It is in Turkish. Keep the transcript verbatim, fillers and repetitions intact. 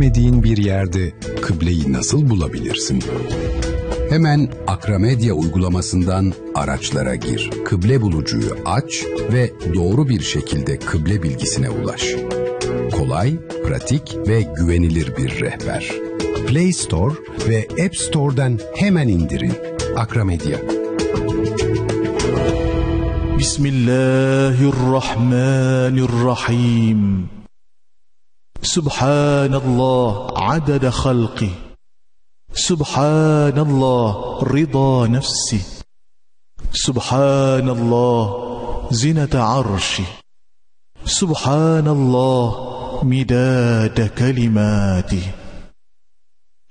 bilmediğin bir yerde kıbleyi nasıl bulabilirsin? Hemen Akramedya uygulamasından araçlara gir. Kıble bulucuyu aç ve doğru bir şekilde kıble bilgisine ulaş. Kolay, pratik ve güvenilir bir rehber. Play Store ve App Store'dan hemen indirin. Akramedya. Bismillahirrahmanirrahim. Subhanallah adada halqih. Subhanallah rida nefsi. Subhanallah zinete arşi. Subhanallah midade kelimati.